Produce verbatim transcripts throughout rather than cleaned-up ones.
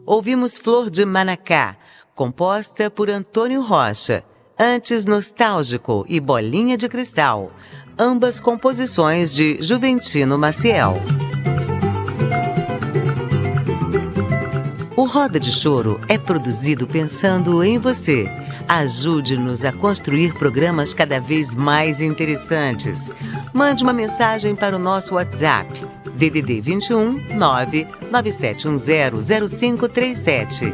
Ouvimos Flor de Manacá, composta por Antônio Rocha. Antes, Nostálgico e Bolinha de Cristal, ambas composições de Juventino Maciel. O Roda de Choro é produzido pensando em você. Ajude-nos a construir programas cada vez mais interessantes. Mande uma mensagem para o nosso WhatsApp, D D D vinte e um, nove nove sete um zero, zero cinco três sete.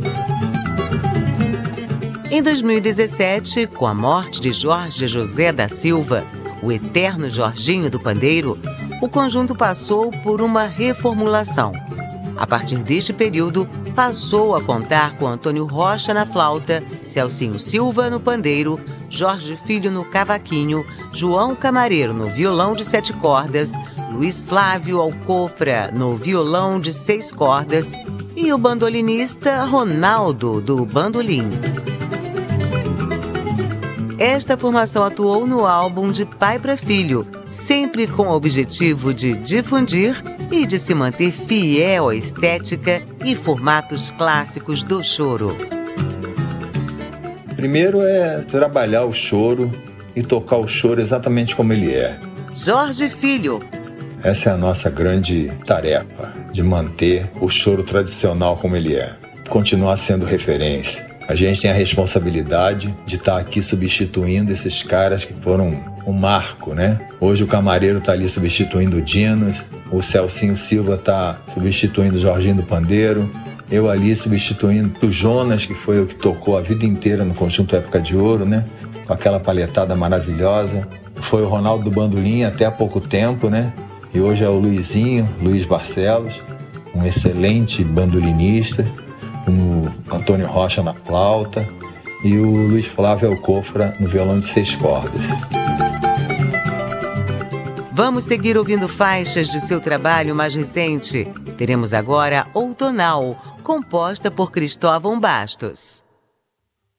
Em dois mil e dezessete, com a morte de Jorge José da Silva, o eterno Jorginho do Pandeiro, o conjunto passou por uma reformulação. A partir deste período, passou a contar com Antônio Rocha na flauta, Celcinho Silva no pandeiro, Jorge Filho no cavaquinho, João Camareiro no violão de sete cordas, Luiz Flávio Alcofra no violão de seis cordas e o bandolinista Ronaldo do bandolim. Esta formação atuou no álbum De Pai para Filho, sempre com o objetivo de difundir e de se manter fiel à estética e formatos clássicos do choro. Primeiro é trabalhar o choro e tocar o choro exatamente como ele é. Jorge Filho. Essa é a nossa grande tarefa, de manter o choro tradicional como ele é, continuar sendo referência. A gente tem a responsabilidade de estar aqui substituindo esses caras que foram um marco, né? Hoje o Camareiro está ali substituindo o Dinos, o Celcinho Silva está substituindo o Jorginho do Pandeiro, eu ali substituindo o Jonas, que foi o que tocou a vida inteira no Conjunto Época de Ouro, né? Com aquela palhetada maravilhosa. Foi o Ronaldo do bandolim até há pouco tempo, né? E hoje é o Luizinho, Luiz Barcelos, um excelente bandolinista. O Antônio Rocha na flauta e o Luiz Flávio Alcofra no violão de seis cordas. Vamos seguir ouvindo faixas de seu trabalho mais recente. Teremos agora Outonal, composta por Cristóvão Bastos.